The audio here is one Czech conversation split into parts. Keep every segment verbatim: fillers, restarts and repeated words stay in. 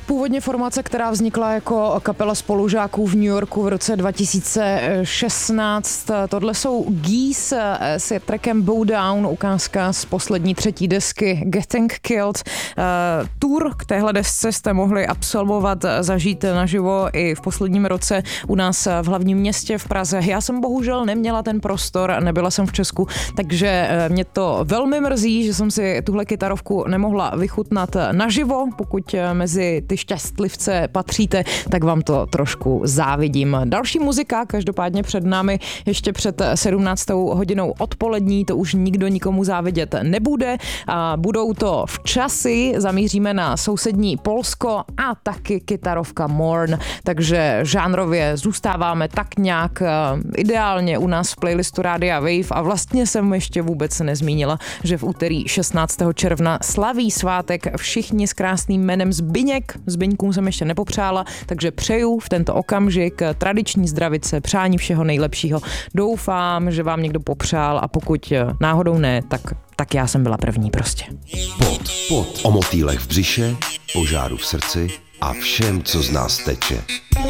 Původně formace, která vznikla jako kapela spolužáků v New Yorku v roce dva tisíce šestnáct. Tohle jsou Geese s trackem Bow Down, ukázka z poslední třetí desky Getting Killed. Tour k téhle desce jste mohli absolvovat, zažít naživo i v posledním roce u nás v hlavním městě v Praze. Já jsem bohužel neměla ten prostor, nebyla jsem v Česku, takže mě to velmi mrzí, že jsem si tuhle kytarovku nemohla vychutnat naživo. Pokud mezi ty šťastlivce patříte, tak vám to trošku závidím. Další muzika každopádně před námi ještě před sedmnáctou hodinou odpolední, to už nikdo nikomu závidět nebude. A budou to Včasy, zamíříme na sousední Polsko a taky kytarovka Mourn, takže žánrově zůstáváme tak nějak ideálně u nás v playlistu Rádia Wave a vlastně jsem ještě vůbec nezmínila, že v úterý šestnáctého června slaví svátek všichni s krásným jménem Zbyněk. Zbyňkům jsem ještě nepopřála, takže přeju v tento okamžik tradiční zdravice, přání všeho nejlepšího. Doufám, že vám někdo popřál a pokud náhodou ne, tak, tak já jsem byla první prostě. Pod, pod, o motýlech v břiše, požáru v srdci a všem, co z nás teče.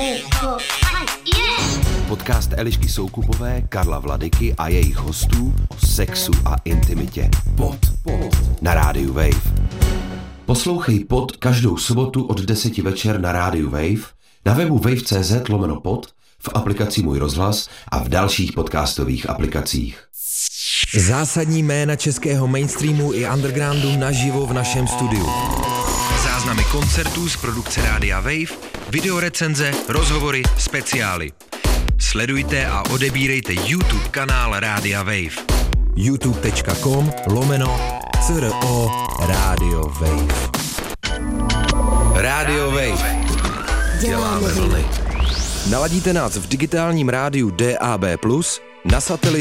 Podcast Elišky Soukupové, Karla Vladyky a jejich hostů o sexu a intimitě. Pod, pod, na rádiu Wave. Poslouchej Pod každou sobotu od deseti večer na rádiu Wave, na webu wave.cz lomeno pod, v aplikaci Můj rozhlas a v dalších podcastových aplikacích. Zásadní jména českého mainstreamu i undergroundu naživo v našem studiu. Záznamy koncertů z produkce Rádia Wave, videorecenze, rozhovory, speciály. Sledujte a odebírejte YouTube kanál Rádia Wave. youtube.com lomeno CRO Rádio Wave. Rádio Wave. Děláme vlny. Naladíte nás v digitálním rádiu D A B plus, na satelitu